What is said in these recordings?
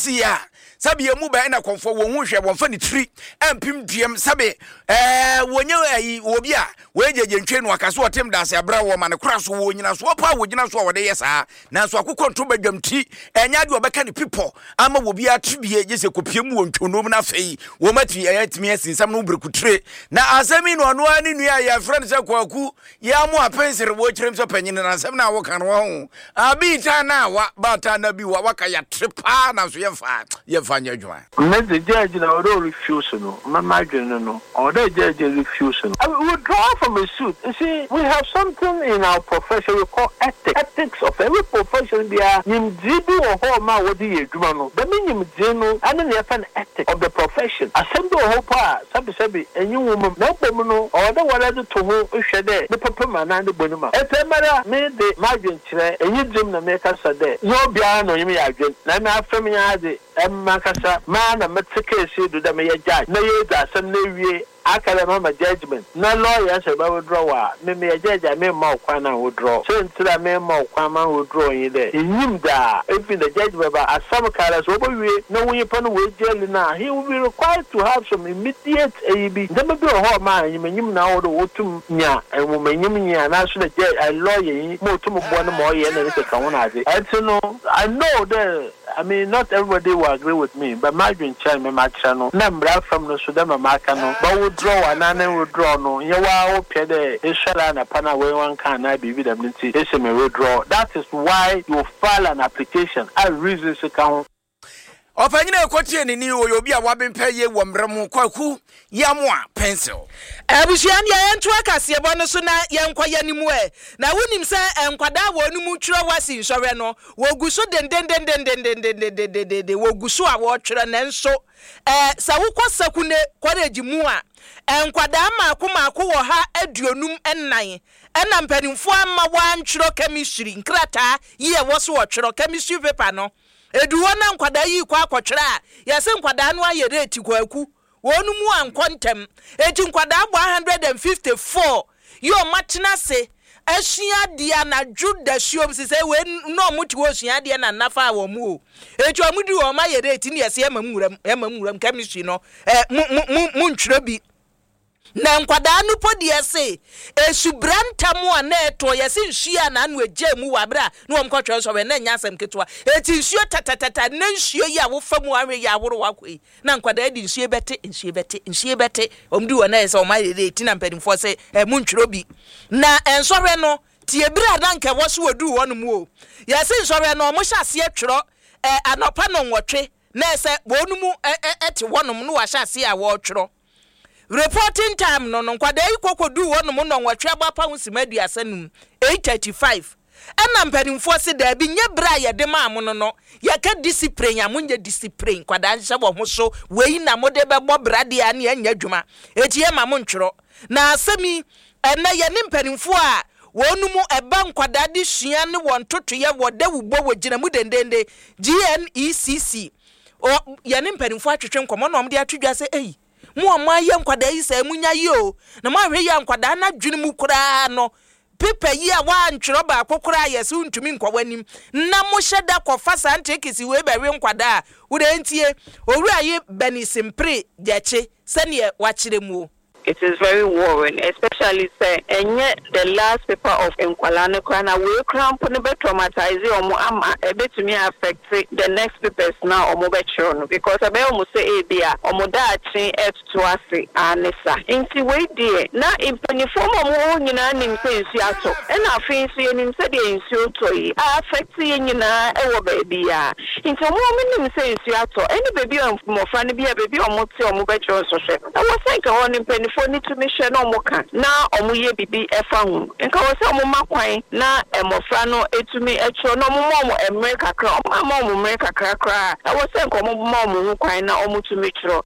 si ya sabe ye mu ba na konfo wo hu hwe wonfa ni tiri empim duem sabe wonye ayi obi a we jeje no akaso otem da se abra wo ma ne kura so wo nyina so pa wo nyina so wo de yesa na so akokɔ nto badwamti enya de obeka ne people ama wo bia tubie yese kopiem wo ntwonom na fei wo mati ayatimi asinsam no brekutire na asemi no no ani nua ya friend se kwaku ya mu apensere wo kyerem so panyin na asem na wo kan wo ho abi ta na wa bata na bi wa waka ya tripa na so ye fa nya dwan me the judge na o refuse no mama dwen no o the judge refuse no I will withdraw from a suit. You see, we have something in our profession we call ethics. Ethics of every profession they are nimdibi or ho ma wodi eduma no the meaning no and then an ethic of the profession assemble ho pa sabi enyi woman na bom no or the wala to ho hwe de the papa man and the bonuma e temara me de margin kire enyi drum na me kasa de no bia no yimi adwen na me afem ya de makasa ma na metekesi do da me ya judge na ye da asem na wie akala mama judgment na lawyer say ba withdraw me judge me ma okwa na withdraw so ntira me ma okwa ma withdraw yin de enyim da if the judge ba asam kala so bo wie na won yipa no we jail na he will be required to have some immediate AEB dem be ho ma enyim na wo do wotum nya enwo enyim nya na so the judge a lawyer yin mo tum bo no mo ye na ne ka won ade I know that I mean not everybody will agree with me but my dream child me ma kira no na mbra from no so dem ma ka no but draw and then withdraw no you wa opede ishara na pana we one can na bibi dem nti ese me withdraw that is why you file an application I reason se kan ofanyina ekotie ni obi a wabempa ye wo mbrem kwaku yamwa pencil abusuan ya entu akase bo no so na yenkwa yanimu na wonim se enkwada wonu mu twiro wasi nsore no woguso den woguso a wo twiro na nso sa wukosakune kwareji mu a enkwada maako wo ha aduonum ennan ena mpanimfo ama wantwiro chemistry nkrata ye wo so wo twiro chemistry paper no eduwo na nkwada yi kwa akotwere a yese nkwada no aye rate kwaku wonu mu ankontem eti nkwada agba 154 yo matena se asua dia na juda shiom se we no muti wo sua dia na nafa wo mu o eti omudi wo ma ye rate ni yese emamuram chemistry no mu ntwere bi na nkwada no podie se esubrantamu a na eto yesi nhia na anu eje mu wabra na omkotwe so we na nyasem ketwa eti nsuo tatatata na nsuo ya wo famu awe ya woro wakoi na nkwada di nsuo bete omdi wo na yese omayere eti na mpanimfo se mu ntwero bi na ensore no tie bra na nke wo so wodu wo no mu o yesi nsore no mo hyase atwero anopa no nwotwe na ese wonu mu eti wonom no wa hyase a wo twero reporting time no nkwada ikokodu wonom no nwotwe abapa husimadu asanum 8:35 ana mpanimfo se da bi nye bra ye de maamo no ye ka discipline amunye discipline kwada nhyɛ bo ho so wei na mode bɛbɔ bra de ane anya dwuma eti ye maamo ntwero na asemi ena ye ne mpanimfo a wonumu eba nkwada de hua ne won totoye wode wubo wogina mu dendende GNECC o ye ne mpanimfo atwetwe nkomo na omde atwedwa se mu amaye nkwada yi sa munya yi o na ma hwe ya nkwada na dwene mu kura no pepa yi a wa ntwero ba kokora yesi untumi nkwawanim na mo hyeda kofa santekisi we bewe nkwada wo de ntie owura yi benisimpre gyache sane wa kire mu. It is very worrying, especially say the last paper of Nkwalane Kwana we cramp no be traumatize omo ama e betumi affect the next papers now omo be chiro because abe omo say bia omo da achi to ase anisa inti we die na impanifo omo nyina nim say nsu ato e na afin so nim say de nsu to yi affect ye nyina e wo ba bia inti omo nim say nsu ato any baby omo fa ne bia baby omo ti omo be chiro so hwe na wo say ka won impanifo ni to me share no moka na omuye bibi efa hu nka wo se omuma kwan na emofra no etumi etro no omumo America kra omumo America kra na wo se nka omumo omu kwan na omutumi tro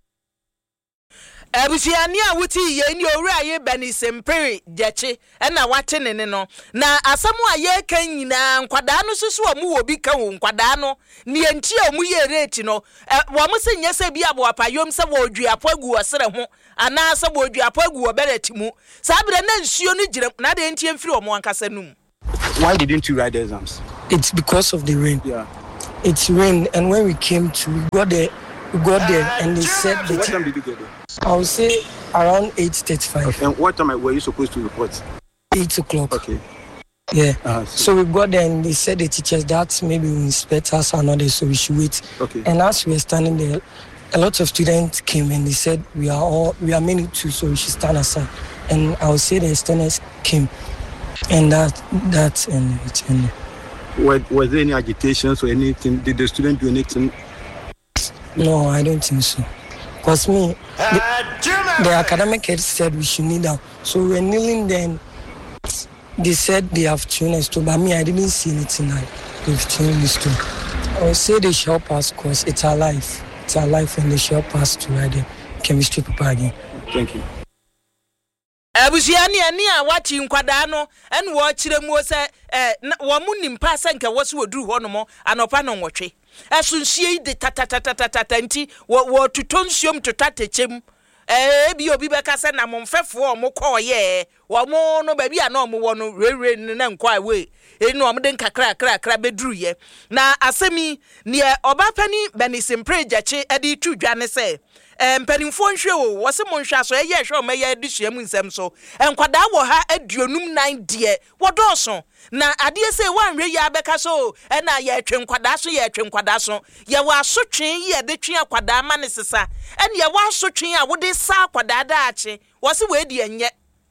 abusiani a wuti ye ni owura ye benisimpre gyache na wate ne no na asamu a ye kan nyina nkwada no susu omu obi ka wo nkwada no ne enti omu ye rate no wo mo se nyese bi abo apayom se wo duapo agu osere ho ana se wo duapo agu oberati mu sabre na nsuo no gire na de enti emfiri omo ankasa num. Why didn't you write the exams? It's because of the rain. Yeah. it rained, and when we came to, we got there, and they said that. What time did you get there? I would say around 8:35. Okay. And what time were you supposed to report? 8 o'clock. Okay. Yeah. So we got there, and they said the teachers that maybe we inspect us or not, so we should wait. Okay. And as we were standing there, a lot of students came and they said we are many too, so we should stand aside. And I would say the students came, and that and it ended. Was there any agitations or anything? Did the student do anything? No, I don't think so. Because the academic head said we should kneel down. So we were kneeling then. They said they have tuned us to, but me, I didn't see anything like they've tuned us to. I would say they should help us because it's our life. It's our life, and they should help us to write the chemistry paper again. Thank you. Abusiani ani a wati nkwada no en wo kire mu se wo mu nimpa se nke wo se woduru ho no mo anopa no nwotwe asunsie de tatatatata nti wo tutonsiom totatechem bi obi beka se na momfefo o mo koye wo mo no ba bi a na o mo wo no rere na nkwa we enu o mo de nkakra beduru ye na asemi ne obapani benisimpre gyache edi tudwane se mpanimfo nhwe o wose mo nhwa so eye hwe o meye adusua mu nsem so enkwada wo ha aduonum 9 de wodoso na ade se wanhwe ya beka so na ye twe nkwada so ye wa asotwe ye de twe akwada ma ne sesa ye wa asotwe a wode sa akwada da ache wose we di enye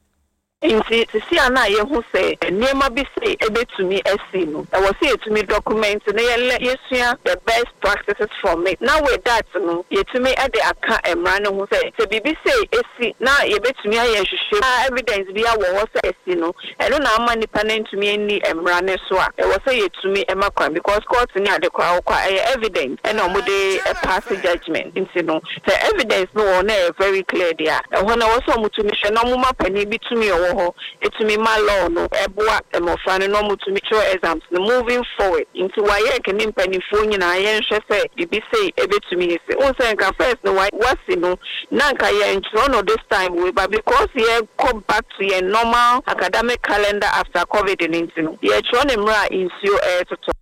Inti sisi ana ye hu se niema bi se ebetumi esi no e wo se etumi document na yesua the best practices from it now with that no yetumi e de aka emra ne hu se bibi se esi na yebetumi aye hwehwe evidence bi a wo ho se esi no eno na ama nipa na ntumi eni emra ne so a e wo se yetumi e makwan because court ni ade kwa evidence and omude a pass judgment inti no the evidence no na very clear there e ho na wo so mutumi hwe na muma pani bitumi etumi malo no eboa emofane no mutumi cho exams no moving forward into why can impanifo nyina ye nhwe se bibi say ebetumi se o say nka first no wasi no nanka ye ntro no this time we but because ye come back to your normal academic calendar after COVID-19 no ye tro ne mra insio toto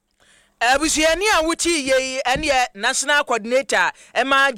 Abusiani a wuti ye ene national coordinator ema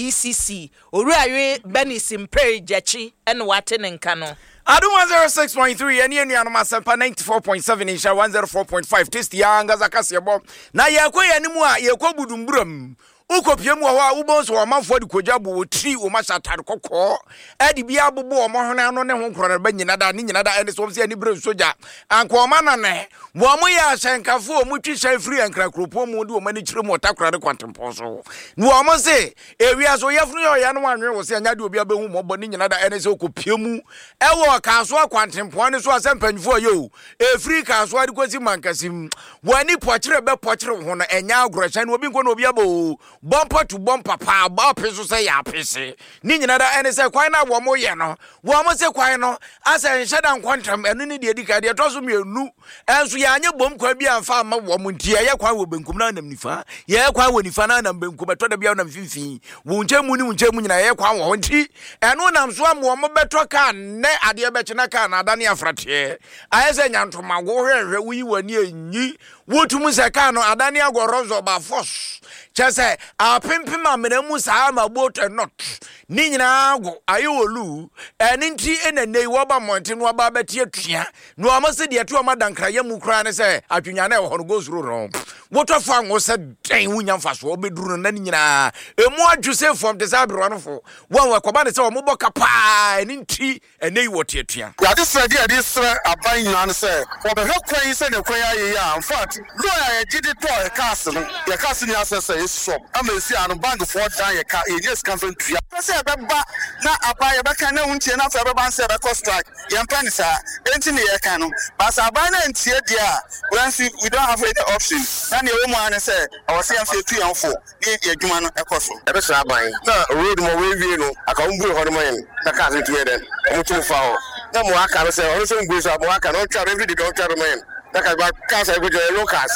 GNECC Oruawe Benisimpre gyache ene wate ne nka no Adu 106.3 eni enu anoma sempa 94.7 insha 104.5 test ya ngaza kasebo na yakwe yanimu a yakwa budumburam ukopiem wo a ubonso wo manfo de kojabu wo tri wo mashatare kokko adi bia bobo wo mohone ano ne ho nkoro ba nyina da ne nyina da ene so se ani bre soja anko ma na ne wo mo ya hyenkafo wo mutwi hye free ankra kropo mu de wo mani kire mu otakora de kwantempo so wo mo se ewia so yafunu yo ya no wanwe wo se anya de obi abehu mo bo ne nyina da ene se okopiemu ewo kanso akwantempo ne so asempanyfo yo e free kanso ade kosi mankasim wani pochire be pochire ho no enya agorahye ne obi nko no obi abo bumper to bumper pa ba peso say ya pese ni nyina da ene say kwan na wo mo ye no wo mo say kwan no asa nheda nkwantram enu ni de edika de to so mienu enso ya anye bom kwa bi amfa ma wo mo ntia ye kwan wo benkum na nam nifa ye kwan wo nifa na nam benkum to da bia nam finfin wo nchemu ni nchemu nyina ye kwan wo nti enu nam so am wo mo beto ka ne ade be chena ka na adane afrate ayese nyantoma wo hwehwe wo yi wani enyi wotumu se ka no adane agorozo ba force chese apimpim amenemu saa ma boat not ni nyina ago ayewolu eni nti enenei wo ba monte no ba betie tua no amase de to ma dankra yamu kra ne se atwunya na ho no go suru ro wotofa anwo se den wunya mfaso obeduru na ni nyina emu adwuse from the sabro no fo won we koba ne se wo boka pa eni nti enei wo tie tua ya de sre aban nyina ne se wo be hwekwan se ne kwan aye ya in fact no ya gidi to e cast no ya cast ni asese shop amesi anu bank for dan ye ka yes cancel tua se be ba na abaye be kan na untie na fa be ban se be cost strike ye plan sa enti ne ye kan no but abaye na ntie dia we don't have any option na ne wo mu an se o se amfe tu yanfo ni ye dwuma no ekoso e be sra abaye na road mo we wie no aka umbu ho no man na ka se tu ye den o tu fa ho na mo aka se o se umbu so mo aka no twa every day don't try man na ka ba ka se go jo locals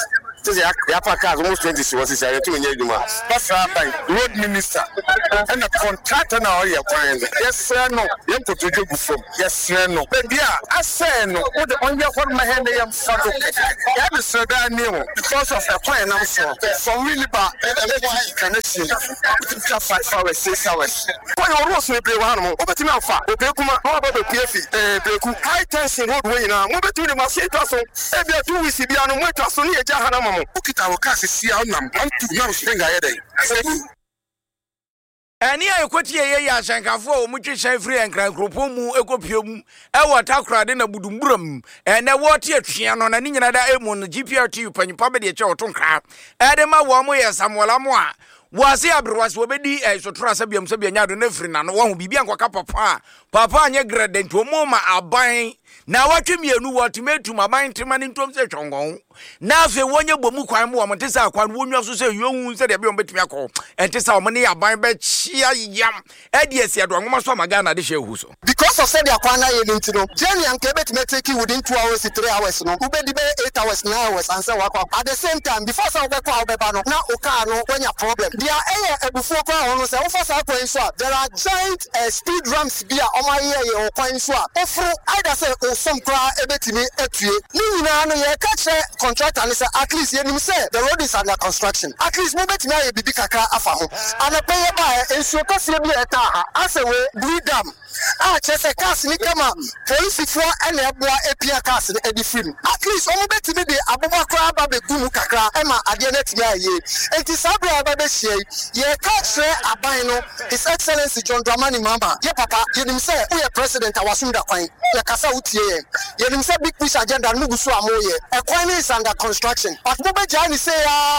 Says ya cars almost 20 was is I to you ma. That's by road minister and a contractor now you find. Yes sir no. You put to do before. Yes sir no. But yeah, I say no. What the on your one my hand I am fado. Yeah, Mr. Daniel because of the plan I'm so from really bad connection. Just 5 hours 6 hours. Why you also play one more? But you know far. Okay, come on. How about the PF? High tension roadway now. What between the machine so every 2 weeks be on way to so near Jahanamo. Put our cars see out now. I'm to now spring ahead. Ani ayekoti ye ya shankafo o mutwe shan free enkran kropo mu ekopiom e watakra de na budumburam na wote atwea no na ni nyina da emu no GPRT panyipa be de che otonkra e de ma wo mo ye samola mo a wase abrwase obedi sotora sabiam nya na firi na no wo bibia nkoka papa anye gradent o mo ma aban na watwemienu ultimatum aban temane ntom se twongon na afi wonye bomu kwan mo mo tesa kwan wonwa so se yohu se de be betumi akọ entesa o mo ne aban be chia yam e de esi ado nwoma so magana de shehu so because of said akwana ye ntino journey anke betime take within 2 hours 3 hours no ubedi be 8 hours 9 hours and say wakwa at the same time before say obekwa obeba no na oka no wanya problem dia ebufu kwa hono say ofo sa kwan so there are giant speed ramps bia omaye kwan so ofro either say some cry ebetimi etue ni nyina no ye ka che contractor and say at least yenim say the road is under construction at least mo betimi aye bibi kakra afa ho ana pay ba ensuo kase bi eta ha asewe blue dam chese cars ni kama police for ene eboa epia cars ni edifim at least omo betimi de aboba kra ba be gumu kakra e ma ade na timi aye enti sabra ba be hie ye ka che aban no his excellency John Dramani Mahama ye papa yenim say we president awasumda kwan ye kasa utie yenim say big push agenda no gusu amoye e kwan is under construction but mo be jani say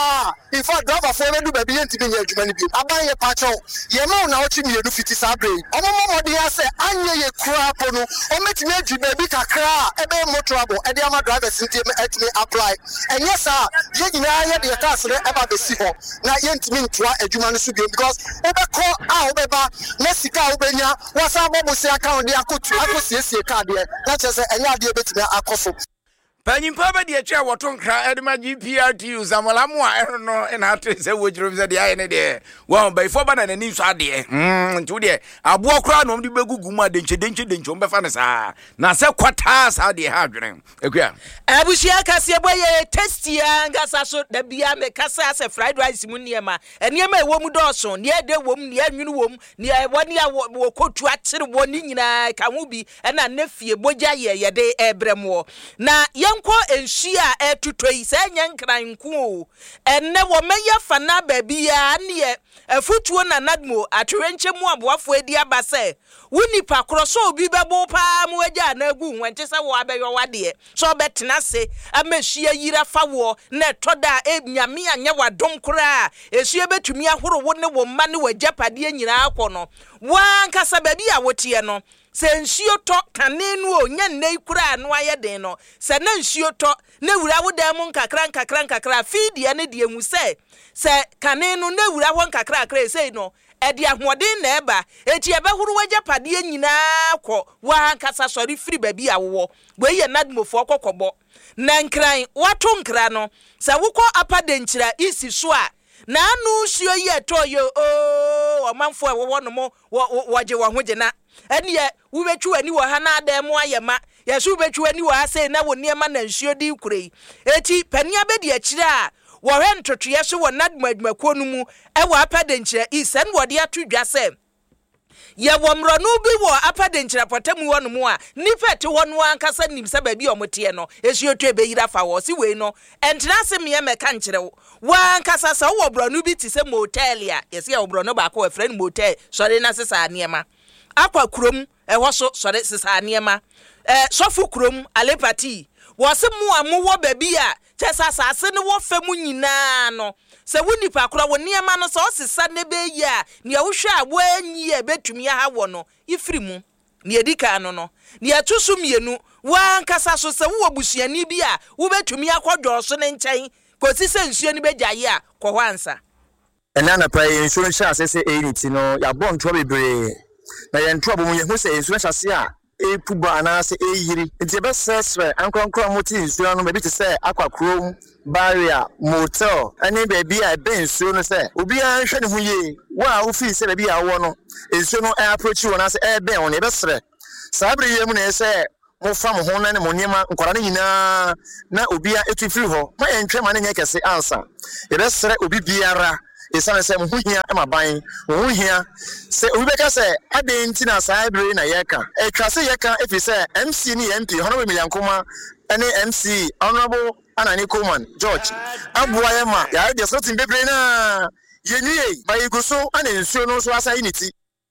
in fact driver for do be enti be adwuma ni bi aban ye pacho ye ma na ochi mi edu fiti sabre omo de ya say anye ye kura po no ometimi adwuma bi kakra e be mo trouble e de ama drivers nti etimi apply and yes sir ye nyina ye de cars re e ba be si ho na ye ntimi ntoa adwuma no so bi because obekọ obeba na sika obenya wasa bobo se account de akotu akosiesie card de na chese enya de betimi akoso Panyimpa ba de atwa wotonkra edema GPRT zamalamu a no na atese wojirom se de aye ne de wo ba ifo ba na nani so ade ntu de abo kra no de begugu mu adenche ombe fa ne sa na se kwata sa de ha adwene ekua abushia kase boye testia ngasa so da bia me kasa se fried rice mu niema eniema ewo mu doso ne ede wo mu ne anwunu wo mu ne woni a wo kotu akire wo ni nyina ka hu bi na nefie boja ye de ebremo na yenko enhia etutoi se nyankranku enne wo meya fana babia ne afutuo na nadmo atwenche mu aboafo edi abase wunipa kroso obi bebo pa mu agya na agu nwente se wo abeyo wade so betena se amehia yira fawo na toda enyame anya wadom kura esue betumi ahoro wo ne wo mma ne wajapade nyina akono wankasa babi a wotie no se nsuo to kanenu o nya nei kura no ayeden no se na nsuo to na wura wodam nkakra feed ne de hu se kanenu na wura ho nkakra sei no edi ahoden na eba eti ebehuru wajapade nyina akọ wankasa sori firi babi awo we ye nadmofo kokobo na nkran wato nkra no se wukọ apadenkyira isi so a na anu suo ye toyo omanfo ewo no mo waje wo hoje na ene wo betwu ani wo ha na adam ayema yesu betwu ani wo ase na wo niema na nsuo di kurei eti pania bedi akire a wo hwe ntotoye so wo nadmadmakuo no mu e wo apadenkyira isen wo de atodwa se ye wo mronu bi wo apadenkyira potamu wo no mu a nipete wo no ankasa nim se ba bi omote no esuo twa be yira fa wo si we no entra se me meka nkyere wo ankasa se wo mronu bi ti se motel ya yesi ye wo mronu ba ko friend motel sori na sesa niema akwa kurom ho so sori sesa niema sofu kurom alepati wo se mu amuwo ba bi a chesa sase ne wo femu nyina no se wunipa kura wo niema no so sesa ne be yi a ne wohwe a wo anyi e betumi ha wo no ifiri mu ne edika no no ne atusu mienu wankasa so se wo busuani bi a wo betumi akodwo so ne nkyɛn kosi se nsuo ne begyaye a kɔ hwansa enana pray insurance asese eniti no ya bon tro bebre na ye ntro bo mu ye hu se insurance ase a puba anase yiri nti be sesre ankronkro moti nsuo no be ti say Aquachrome barrier motel ani baby a ben nsuo no say obi an hwe ne ho ye wa wo fi say baby a wo no nsuo no approach won ase ben won e be sre sabre yem na say mo fa mo ho na ne mo niema nkora ne nyina na obi a etu firi ho ma entwe ma ne nya kese ansa e be sre obi biara esane se mo hia e maban mo hia se obi be ka se ade nti na sabre na yeka e twa se yeka efi se MC ni MP hono be Yankoma ene MC honorable Anani Coleman George abuaye ma ya de sotin bebre na yenwie ba iguso ana nsuo no so asa unity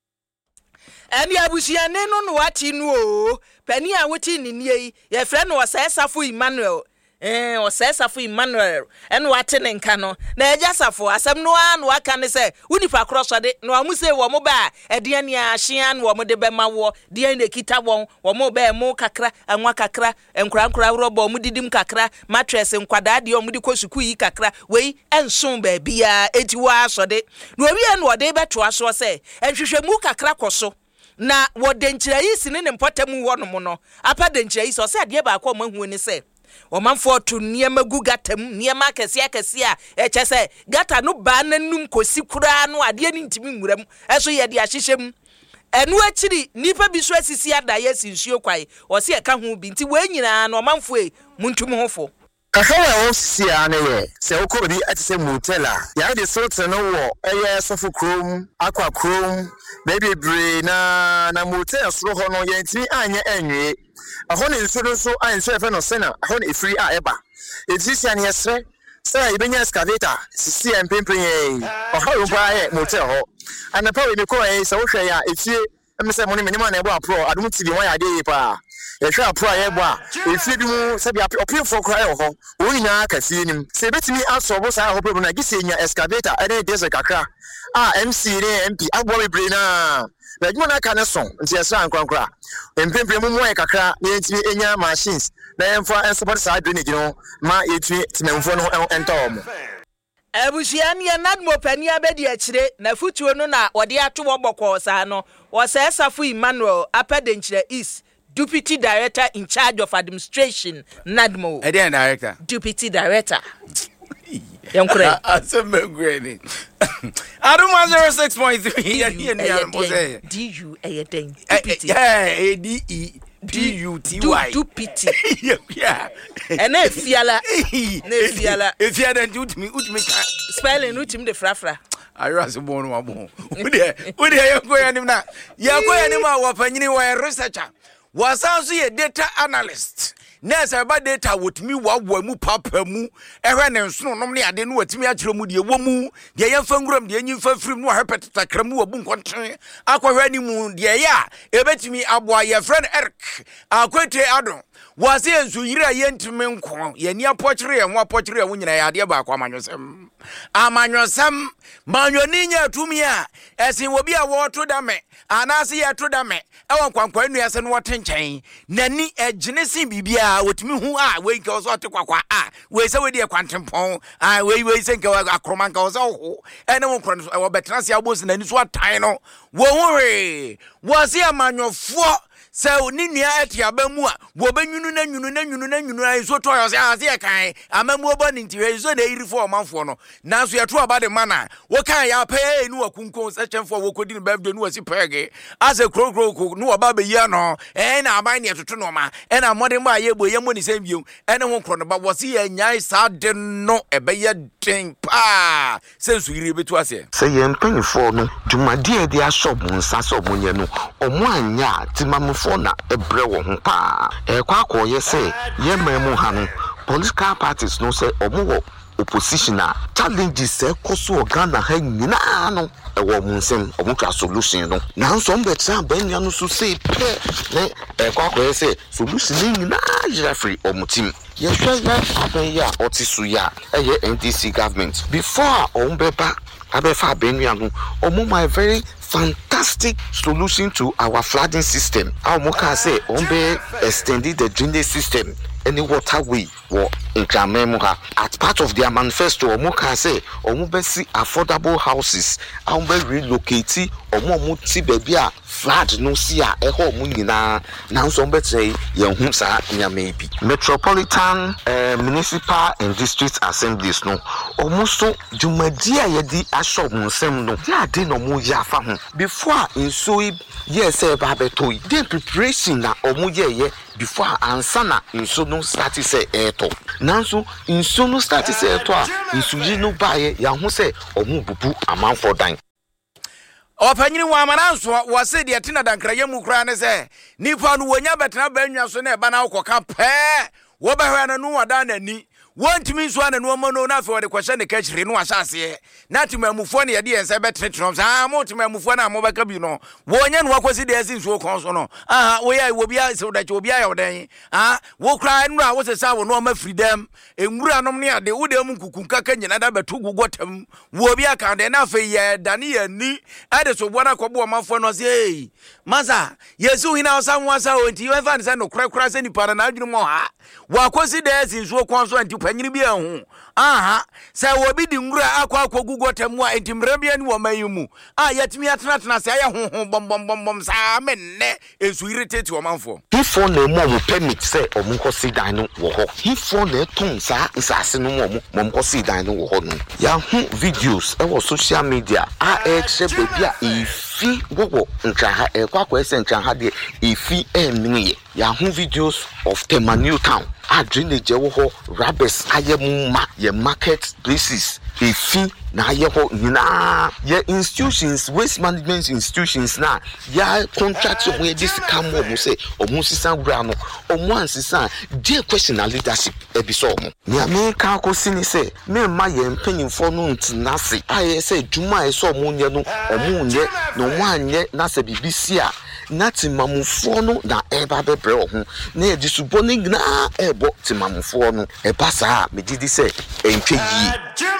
Eni abusiane no wati nu o pani a woti ni nie ye frɛ no Osesafo Emmanuel Osesafo Emmanuel eno wate ne nka no na eja safo asem no an waka ne se unipa crossode no amu se wo mo ba ede ani ahia no mo de be ma wo de ne kita won wo mo ba mo kakra anwa kakra enkura robo mo didim kakra mattress nkwada de o mo di kosuku yi kakra wei enson ba bia eti wa asode no wi en wo de beto aso se enhwehwe mu kakra koso na wo de nkyirayi sine ne mpotamu wo no mo no apa de nkyirayi so se de ba akọ mahu ni se Omanfo to niema gugatam niema kese a eche se gata no ba nanum kosi kura no ade ni ntimi nwuram eso ye de ahyehyem enu akiri nipa bi so asisi adaye sinsuo kwai o se eka ho bi nti we nyina no omanfo e muntum hofo Kahawa ofisi ane ye se okobi atise motela ya de sorte no wo eye sofo krom Aquachrome baby bre na motel soro ho no ye ntimi anye enwe aho ne nso so anso efe no sena aho ne free a eba etisi ane yesre say ibenya excavator sisi empempem ye aho ba ye motel ho anapa we me ko ye se wo hwe ya etie emse mo ne minima na ebo apro adum tibi ho ya de ye pa ye hwe apro ye bo a efie bi mu se bia opinfo kra ye ho wo nyina kafie nim se betimi asobo sa ho problem na gisenya excavator ene desert kakra MC ne MP agbo bebre na adwuma na ka ne son nti esa ankwankra empempem mu mo ye kakra na yentimi enya machines na yemfa ensupport sa drainage no ma yetumi tinamfo no entom Abusiani anadmo pani abedi akire na futuo no na wode ato wobokọ sa no Osesafo Emmanuel Apadenchire East Deputy Director in charge of administration Nadmo Edian Director Deputy Director Yankure Asemegweni Aduma 06.3 DU Ayeden Deputy DUTY Deputy yeah ene fiala efiala utimi spelling utim de frafra ayase bonu wabo udi yakoya nim na yakoya nim a wapanyini wa researcher wasanso ye data analyst nesa ba data wotimi wawo mu papa mu ehwe ne nsono nom ne ade no watimi akire mu de wo mu de yemfa nguram de nyimfa firim no hepetata kramu wabu nkonten akwahwa ni mu de ya ebetimi aboa ye friend Eric akwete adon wase ensu yira yentimi nko ye ni apochire ye mo apochire ye nyina ya ade ba kwa amanyosam manyoni nya tumi a esin wobi a wo to dame anase ye to dame ewon kwankwa enu ase no wotenchen nani eginesi bibia wotimi hu a we nke oso tekwakwa a we se we de kwantempon a we se nke akromanka oso ho ene won kro wo betrase abosi nani so atan no wo hore wo se amanyofo se oni nua etiaba mu a wo benwunu na nwunu aso to yo se ase kan amamu obo ni ntiwe so na irifo omanfo no nanso ye to aba de mana wo kan ya pa enu wakunkon se chemfo wo kodi ni birthday nu wasi pege ase krokro nu oba be ya no na aban ne toto no ma na modern ba ye bo ye mo ni sem biom ene won kro no ba wo se ye nyai sa de no ebe ye den pa sensu iri betu ase se ye mpanifo no dwumade de ashop nsa so monye no omo anya timamu na ebre wo ho pa kwa akoye se ye memu ha no political parties no say omo opposition challenges se koso Ghana ha nyina no ewo munsem omo twa solution no na nso mbetra banya no so say pe ne kwa akoye se solution nyina jira free omutim ye hwa ya abenya otisu ya eye NDC government before ombeba abefa benua no omo my very fantastic solution to our flooding system. Our moka say ombe extended the drainage system. any waterway or Intramemuha. As part of their manifesto, Omuka say, Omubesi affordable houses, Ombe relocate, Omomuti Bebia, flat no sia, Eho Munina, Nansombe say, Yahumsa, maybe. Metropolitan, Municipal and District Assemblies, no, Omuso, Jumadia Yedi Ashop Musem, no, ya dino muya fam. Before in Suib, yes, Babetoi, then preparation na Omuye, before Ansana, in Sono started say Eto. Nanso, in Sono started say Eto, in Sujino Baye, Yahuse, Omubu, amount for dine. Opanyini wa mananso wa se de tina dankraye mu kra ne se nipa no wonya betena banwa so na eba na akoka pe wo behwa na nu wada na ni wontimi so na no no na fe wo de kwhye ne kachire no asase na timamufo ne ye de ense betretrom sa mo timamufo na mo beka bi no wonya no wakosi de asin so kon so no aha wo ya wo bia se wodache obi ayo den ah wo kra nu a wo se sa wo no ma freedom enwura nom ne ade wo de mu kukunka ka nyina da beto gugotam wo bia ka de na fe ye dane ye ni ade so bona ko bo mafo no se maza yesu hina osamwa sa onti we fan se no kra se ni para na adwunu mo ha wakosi de asin so kon so anti panyini bia hu aha se wo bi di nwura akwa gugotam a entimra bia ni wo mayumu yetimi atena se ya ho bom sa menne esu irritate wo manfo Before no more permit say omunkosi dan no wo ho before na ton sa nsase no momkosi dan no wo ho no ya hu videos e wo social media eche bebia efi gogo ntraha kwakwa ese ntraha de efi emniye ya hu videos of Tema New Town drainage wo ho rabbits ayemu ma ye market places efi na ye ho nyina ye institutions waste management institutions na ya contract ho ye disika mo say omusisa gura no omuansisa dey question na leadership ebiso mo ni America ko sini say me ma ye mpanyimfo no ntinase aye say dwuma eso mo nye no omunye no wanye na se bibisia nati mamufo no na eba bebre ho na ye disuboni gna ebo ti mamufo no eba sa me didi say entwe yi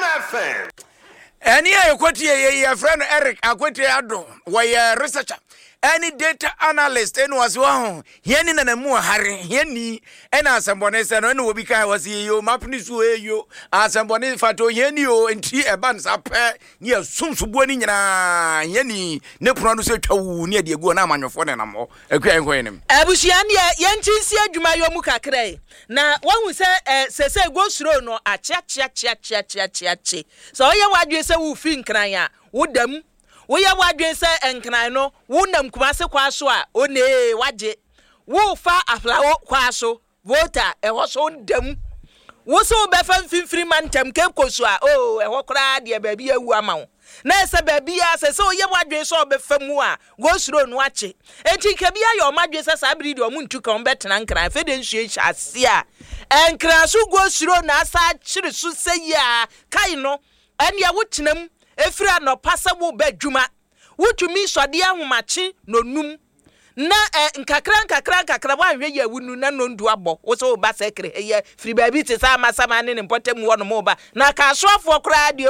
Any akwati ye friend Eric akwati ado we researcher any data analyst enu was ho yeni na mu hare yeni ena asembone se no enu obi kai was yo mapni su eyo asembone fato yeni o enti eban sape ye sumsubo ni nyina yeni ne pro no se twawu ne de egu na amanyofo ne nam ho akwa enko enem abushia ne yentinsi adwuma yo mu kakrai na wahu se sese go suro no ache so ye wadwe se wo fi nkran a wodam wo ye wadwe se enkran no wonam kumase kwaso a one waje wo fa aflawo kwaso voter ho so ndam wo so be fa mfimfiri mantem ke koso a ho kra de ba bia wu amawo na se ba bia se so ye wadwe so be fa mu a go suro no ache enti ke bia ye o madwe se sabiri de o muntu kan betena nkran fe de nhue hyase a enkran so go suro na asa chiri so se ya kai no ene wotenam efiri anopasa wo badwuma wotumi sode ahomache nonum na nkakra wanhwe ya wunu na nondu abo wo so ba sekre ye firi ba bi te sama ne potem wo no mo ba na ka soafo kra de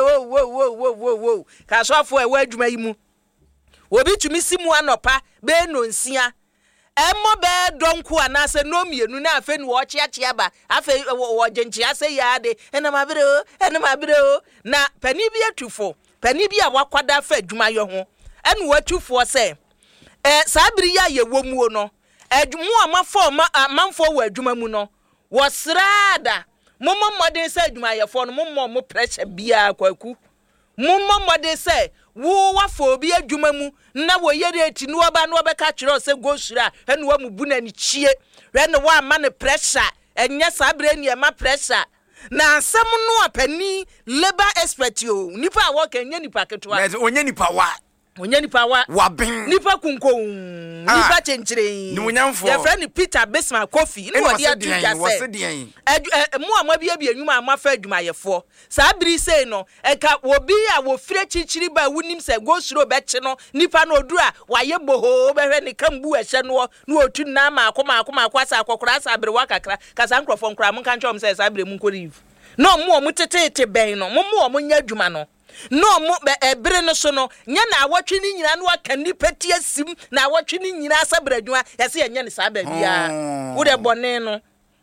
wo ka soafo e wa adwuma yi mu obi tumi simu anopa be no nsia emmo be donku anase no mienu na afa ni wo chiachia ba afa wo genchia se ya de ena mabire na pani bi atufo pani bi a wakwada fa adwuma yo ho enu watufo se sabiri ya ye womuo no adwumu amafo manfo wa adwuma mu no wo srada mommo modern se adwuma ye fo no mommo pressure bia kwaku mommo modern se wo wafo bi adwuma mu na wo ye de ti no oba no obeka kire se go sura enu wa mu bu na ni chie we ne wa ma ne pressure enye sabire ni e ma pressure na asem no apani labor expert yo nipa a wo kan nya nipa ketwa onye nipa wa wabin nipa kunko nipa chenchire ni munyamfo ya friend Peter Besma Kofi ni wodi atuja se mu amwa bia enwuma amafa adwumayefo sa biri sei no eka obi a wo fire chichiri ba wunim se go suro be che no nipa no odu a waye boho behwe ne kambu ehye no no otu na ma akwasa akokora sa biri wakakra kasa nkrofo nkra mun kan chom se sa biri mun koriv no mu o tetete ben no mu o nya adwuma no no mo ebere no so no nya na awotwe ni nyina no aka nipati asim na awotwe ni nyina asabradwa yase nya ne sa ba bia wo de bone no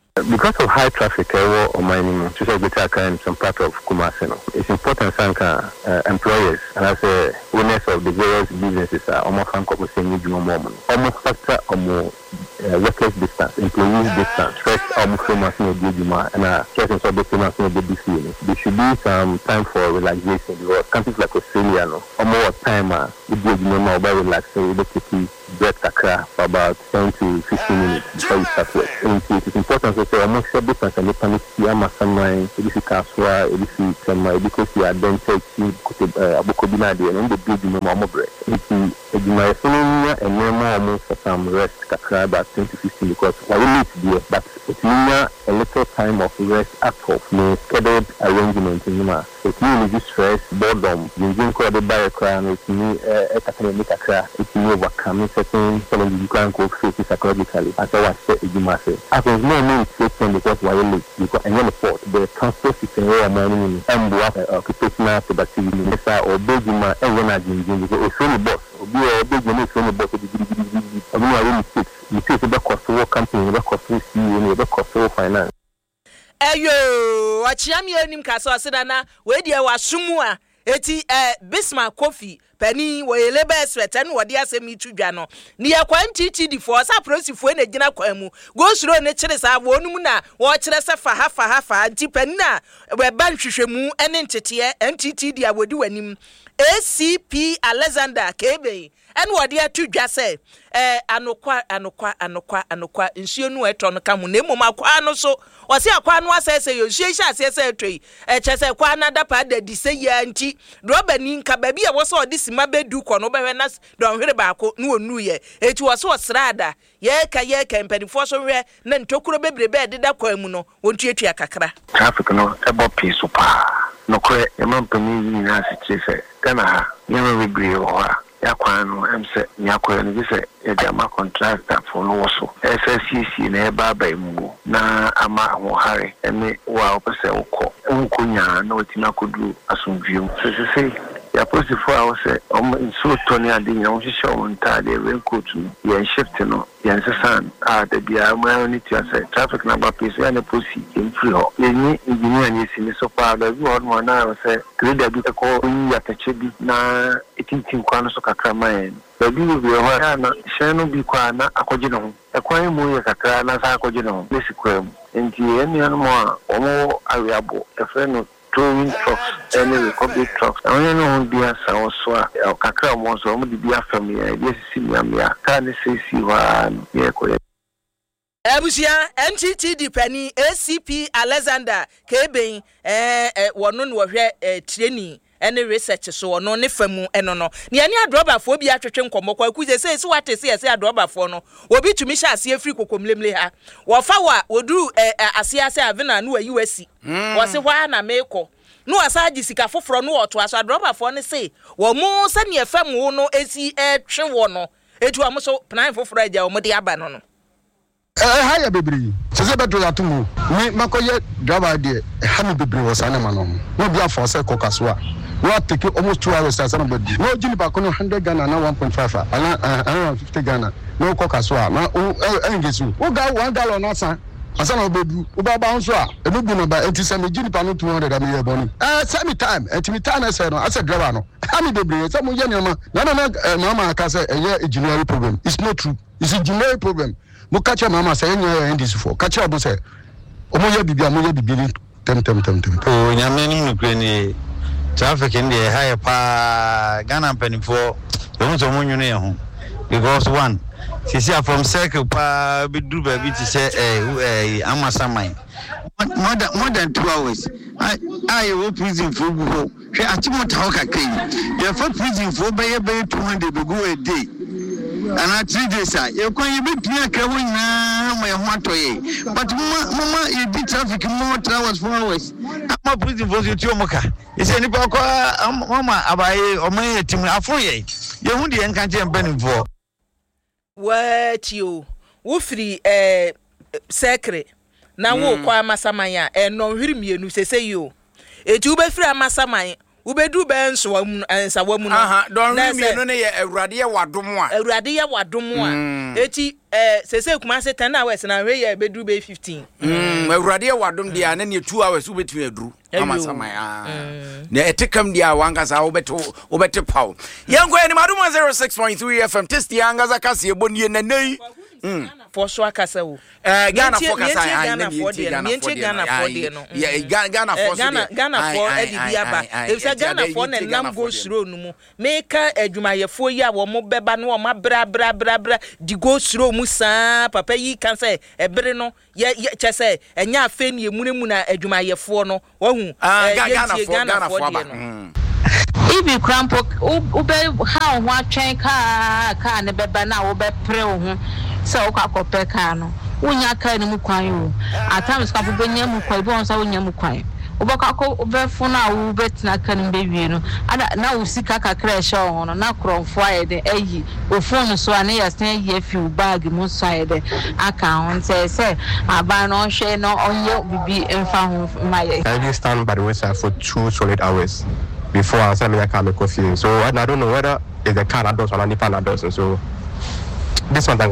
Because of high traffic or mining, to say in some part of Kumasi, it's important that employers and as owners of the various businesses are almost almost factor workers distance, employees distance, first almost famous no Dijuma and certain sort of famous no BBC. There should be some time for relaxation because countries like Australia or more time with Dijuma by relaxing with the breath kakra for about 10 to 15 minutes before you start work. And it is important to say almost a difference and the paniki amasamai, edisi kaswa, edisi tema, because you are then taking abukobina and the big normal breath. It's my phone and normal for some rest kakra about 10 to 15 because I will need to do but it's a little time of rest at home, no scheduled arrangement in Yuma. It's me stress, boredom, you didn't call the bio crown, it's me academic kakra, it's me overcoming certain challenges you can't go face psychologically. As I was saying, you must say. I think no means taken because why late because and the port, the transport system where I'm running and occupational productivity or Belgium and when I didn't because it's only boss. Be a big unit from the boss of the I mean, I really fix. You see, the cost of work company, the cost of CEO, the cost of finance. Ayo, wachiami enim kaso asidana, we dia wasumua. Eti Bismarck Coffee penny we lebe sweater no wode asemi tudwa no ne yakwa ntiti for sa prosifo na gina kwamu go suro ne kire sa wonum na wo kire se fa ha nti penny na we ban hwehwemu ene ntete ntiti dia wodi wanim ACP Alexander Kebe en wode atudwa se anokwa nsuo no eto no kamu na mom akwa no so wose akwa no asese yo hyehyɛ asese etoi kyese kwa na dapa da dise ya nti roba ni nka baby a wose odi sima bedu kɔ no behwe na don hwere baako no onu ye eti wose osrada ye ka mpanifo so hwe na ntokuro bebrebe deda kwa mu no wontuatua kakra traffic no ebo piece pa no kɔ e man pani ni na asikyese kana ha nyama bebree wɔ ha yakwano emse nyakwa no gise yama contractor for no so SSCC na eba ba mu na ama ahohare ene wa opese ukọ nkonya na otima kodu asomdwem sese ya posifo a wo se so toni ade nya wo hihye wo ntade raincoat no ye shift no ye nsesan da bia ma ni tia se traffic number piece ya ne posi free ho ye engineer ni sini so pa da bi ho no na se grade bi ko ya tache bi na itintin kwano so kakra man baby bi ho na shenu bi kwa na akoje no ho ekwan mu ye kakra na sa akoje no ho lesikwam enti eni anu mo a omo awiabo efreno towing trucks anyway public trucks I don't know be a so kakra mo so mo di bia fam ya bi sisi miamia ka ne sisi wa ye ko Ebusia NTT penny ACP Alexander Keben wono no hwe training any research so no ne famu eno no ne ani adrobafo bi atwetwe nkomokwa akuze sei se wate sei adrobafo no obi tumi hye ase afri kokomlemle ha wo fa wa wodu ase ase avena no ayi wasi wo se hwa na meko no asaji sika foforo no oto aso adrobafo ne sei wo mu se ne famu no esi twe wo no etu amoso plan foforo aja wo de aba no no haya bebri sese beto ya tumu ni makoye driver de hanu bebri wo sana ma no no bia for se kokaso a no take almost 2 hours as somebody no jini ba ko no 100 Ghana na 1.5 ana 50 Ghana no kokaso a na engesu wo ga 1 gallon na san asana obedu wo ba ba nso a enubu no ba enti se me jini pa no 200 am ye boni same time enti time na say no as a driver no hanu bebri se mo ye ne na mama aka say eye engineering problem it's not true it's a engineering problem mo catch mama say enya this for catch am say omoye bibia mo ye bibili tem o nyame ni nukre ni traffic in the high pa Ghana penifo you so mo nwune ho because one sisi from circle pa be do ba bi ti say amasamai more than 2 hours I will prison for go hwe atimota ho kakrai ye for prison for be 200 be go a day and 3 days you can be clear kawin na my hotoye but mama you did traffic more hours 4 hours ama prison for you moka ise nipa kwa mama abaye omaye tim afoye ye hu de enka je mpanin for what you wo free secret na wo kwa masamanya no hwiri mienu sese yo etu be free masamanya ubedu ben so ansa wamu no aha don remi no ne ye awurade ye wadom a eti sese kuma se 10 hours na we ye bedu be 15 awurade ye wadom dia na ne 2 hours ubetumi aduru amasama na etekam dia wangasa obete paw yanko eni madum 06.3 FM test yangasa kase ebonye na nei for so akasa wo Ghana for kasa Ghana for no Ghana for Ghana for edibiaba if say Ghana for na nam go suro no mu make adwumayefo yi a wo mo beba no ma bra di go suro mu saa papa yi kan say ebere no ye chese enya afa ni emunemu na adwumayefo no wahu Ghana for if you cramp ube how wa twen ka ne beba na wo be pre wo so okakope ka no wonya ka ni mu kwan o at times ka bo nya mu kwan bo on sa wonya mu kwan obakako obefo na wo betina ka ni bewie no ada na wo sika kakra sha ho no na kromfo ayede ayi ofon so ane ya stand here fi bag mu so ayede aka on say aba no hwe no onye bibi emfa ho maye. I didn't stand by the wayside for 2 solid hours before I said me I can't make coffee. So I don't know whether it's the car that does or any pan that does. So this one I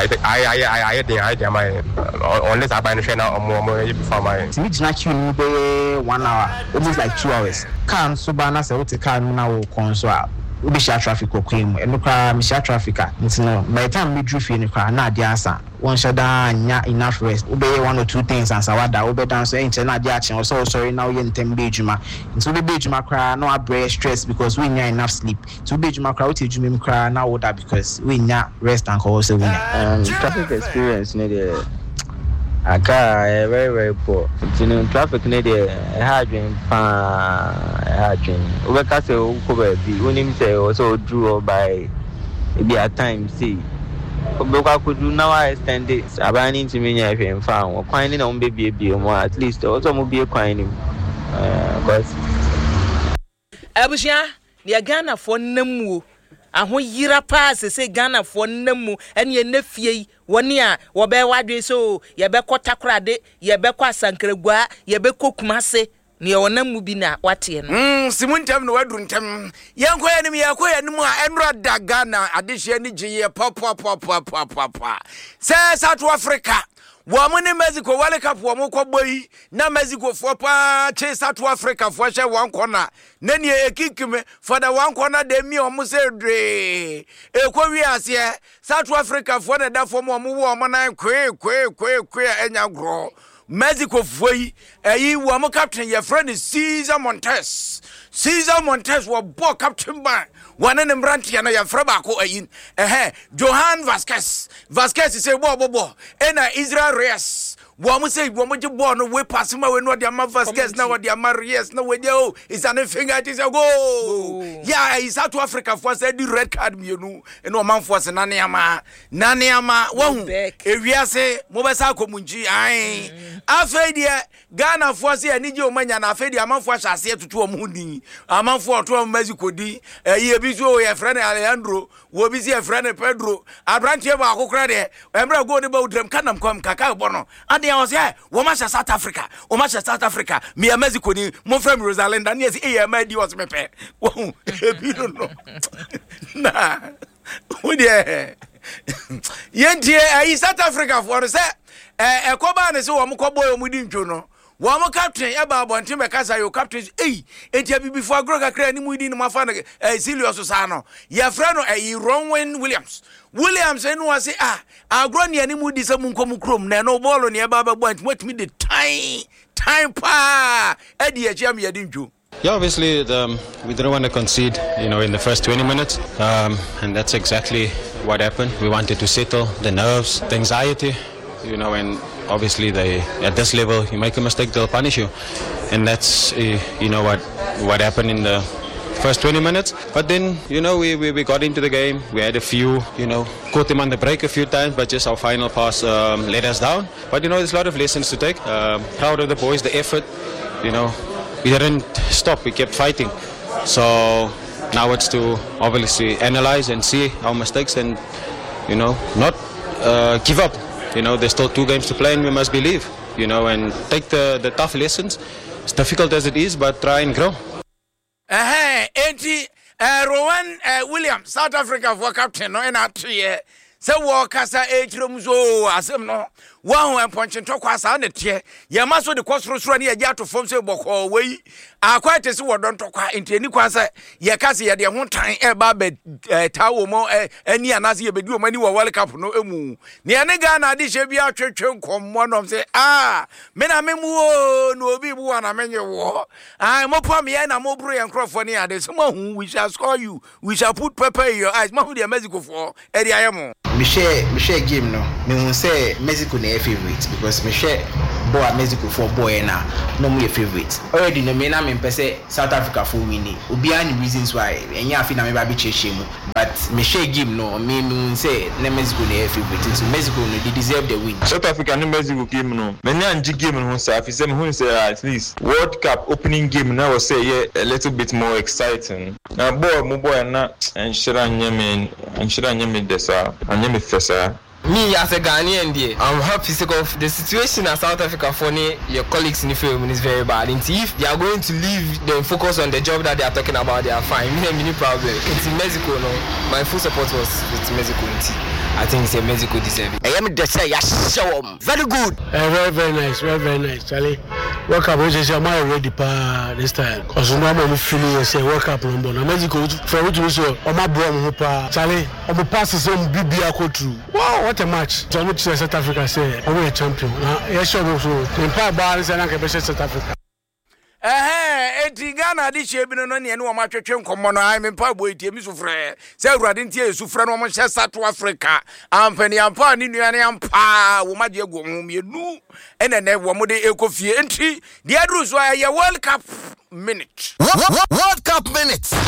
my unless I buy the trainer or more before my. Me not you be 1 hour, almost like 2 hours. Can so bana say what car now console. We share traffic or claim and me share traffic. It's no by the time me drew fi ni kwa na dia asa. One shada nya enough rest. Ube 1 or 2 things and sawada ube dance so ente na dia achen so sorry now ye ntem be juma. So be juma kra no abre stress because we nya enough sleep. So be juma kra we juma kra na woda because we nya rest and call so we traffic experience ne dey aka very poor. Traffic ne dey hardwin we ka say ko be bi onim say also drew by be at times see obekwa kudu now I extend it abani ntimi nya hwe mfa wo kwan ni na mo be mo at least also mo be kwan ni because abusia dia Ghana for namuo aho yira pass say Ghana for namu ene nafie woni a wo be wadwe so ye be kotakorade ye be kwa sankragua ye be kokumase ne wonamu bi na wate no simuntem no wadru ntem yanko ya nim a enra da Ghana adehye ni giye papa say South Africa wo mo ne Mexico World Cup wo mo koboyi na Mexico fo pa che South Africa fo hye one corner na ne ekikime for the one corner de mi o mo say dre ekwo wi ase South Africa fo na da fo mo wo mo na kwe enya gro Mexico foi wo mo captain your friend Cesar Montes wo bo captain ba one ne mrantia na your friend ba ko ayin Johan Vasquez say bo ena Israel Reyes wo mo say wo mo je ball no we pass ma we no dia ma Vasquez na wo dia ma Reyes na we dia is an finger it is a go yeah is South Africa for say the red card mienu eno man for se naneama wo ewiase mo be sa komunji ai afei dia Ghana for say ani je o manya na afei dia amanfo ahase tutu o mu din amanfo to Mexico di ye bi so ye friend Alejandro wo bi se friend Pedro abrantie ba akokra de emra go de ba udrem kanam kom kaka bono ade ya say wo ma South Africa me Mexico ni mo from Rosalind and yes e ma di was me pe wo bi no na wo de yentie ai South Africa for say ekoba ne se wo mo koboy o mu di ntwo no wo mo captain e ba bonte me kasa yo captain entia bi before agro kakra ni mu di no mafa na Silius sa no ye fra no Ronwen Williams enu wa say agro ne ani mu di se mu nkom krom na no ball ne e ba ba bonte watimi the time pa e di e chiam ye di ntwo. Yeah, obviously we didn't want to concede, in the first 20 minutes, and that's exactly what happened. We wanted to settle the nerves, the anxiety, and obviously at this level, you make a mistake, they'll punish you, and that's what happened in the first 20 minutes. But then, we got into the game. We had a few, caught them on the break a few times, but just our final pass let us down. But there's a lot of lessons to take. Proud of the boys, the effort, We didn't stop, we kept fighting. So now it's to obviously analyze and see our mistakes and, not give up. There's still 2 games to play and we must believe, and take the tough lessons. It's difficult as it is, but try and grow. Enti Rowan Williams South Africa for captain no na tie se wo kasa echirem zo asem no wo ho ponchen to kwasa na tie ye maso de kosrosro na ye ato fom se boko wei akwa tese wo don to kwa enti ani kwasa ye kase ye de ho tan e ba be tawo mo ani anase ye bedi o mani wo World Cup no emu ne ane ga na de hye bia twetwe nkommo no se me na memu o no obi bu na menye wo mo pam ye na mo bro ye nkrofo ne ade so mo hu we shall score you we shall put pepper in your eyes mo hu de Mexico for e de ayemo me share game no me won say Mexico na favorite because me share boy Mexico for boy na no me favorite already no me na me pese South Africa for winning obi any reasons why enya afi na me ba be cheche mu but me share game no me won say na Mexico na favorite so Mexico no they deserve the win. South Africa no Mexico game no me na anji game no say afi say me won say at least World Cup opening game now was say yeah, a little bit more exciting na boy na enshira nyame desa anyame fesa. Me as a Ghanaian, I'm happy because the situation at South Africa for your colleagues in the film is very bad. And if they are going to leave them focus on the job that they are talking about, they are fine. Me have any problem. It's in Mexico, no. My full support was with Mexico. I think it's a Mexico deserving. I am the say very good. Very nice, very nice, Charlie. World Cup is ready this time. Cause no I'm feeling say World Cup number. Mexico for which we saw on my bro Charlie. On the passes some BBA go through. Wow, what a match. So much South Africa say we a champion. Yes, sure. In part balance and I South Africa. Eti Ghana di shebi no ne no ma twetwe nkommo no ai me pa boy tie mi sufre se awurade ntie sufre no mo hye South Africa ampani ampa ni nuane ampa wo ma de egu ho mienu ene wo mo de ekofie enti de adru so ya World Cup minute. World Cup minute.